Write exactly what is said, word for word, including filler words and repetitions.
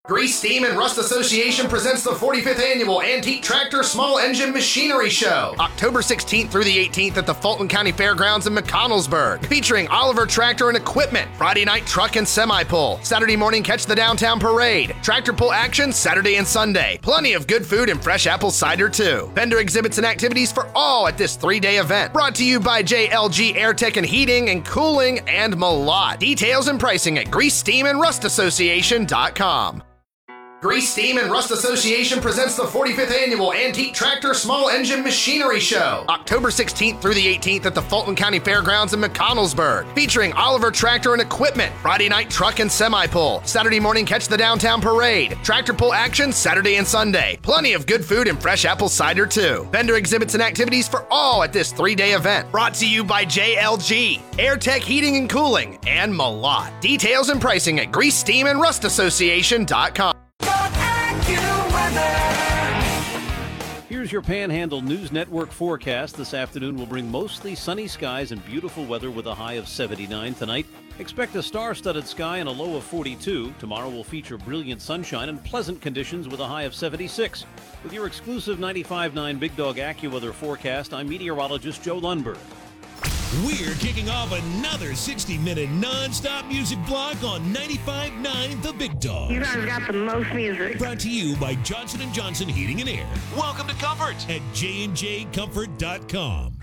Grease, Steam, and Rust Association presents the forty-fifth Annual Antique Tractor Small Engine Machinery Show, October sixteenth through the eighteenth at the Fulton County Fairgrounds in McConnellsburg, featuring Oliver Tractor and Equipment, Friday night truck and semi-pull, Saturday morning catch the downtown parade, tractor pull action Saturday and Sunday, plenty of good food and fresh apple cider too. Vendor exhibits and activities for all at this three-day event, brought to you by J L G Airtech and Heating and Cooling and Malott. Details and pricing at grease steam and rust association dot com. Grease, Steam, and Rust Association presents the forty-fifth Annual Antique Tractor Small Engine Machinery Show, October sixteenth through the eighteenth at the Fulton County Fairgrounds in McConnellsburg, featuring Oliver Tractor and Equipment, Friday night truck and semi-pull, Saturday morning catch the downtown parade, tractor pull action Saturday and Sunday, plenty of good food and fresh apple cider too. Vendor exhibits and activities for all at this three-day event, brought to you by J L G, Airtech Heating and Cooling, and Malott. Details and pricing at grease steam and rust association dot com. Here's your Panhandle News Network forecast. This afternoon will bring mostly sunny skies and beautiful weather with a high of seventy-nine. Tonight, expect a star-studded sky and a low of forty-two. Tomorrow will feature brilliant sunshine and pleasant conditions with a high of seventy-six. With your exclusive ninety-five point nine Big Dog AccuWeather forecast, I'm meteorologist Joe Lundberg. We're kicking off another sixty-minute non-stop music block on ninety-five point nine The Big Dog. You guys got the most music. Brought to you by Johnson and Johnson Heating and Air. Welcome to Comfort at J and J comfort dot com.